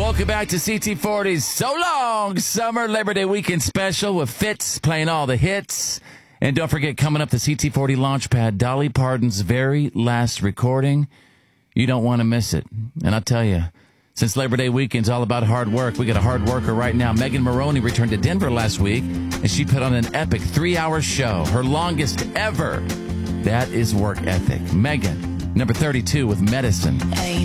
Welcome back to CT40's So Long Summer Labor Day Weekend Special with Fitz playing all the hits. And don't forget, coming up, the CT40 Launchpad, Dolly Parton's very last recording. You don't want to miss it. And I'll tell you, since Labor Day Weekend's all about hard work, we got a hard worker right now. Megan Moroney returned to Denver last week, and she put on an epic 3-hour show, her longest ever. That is work ethic. Megan, number 32 with Medicine.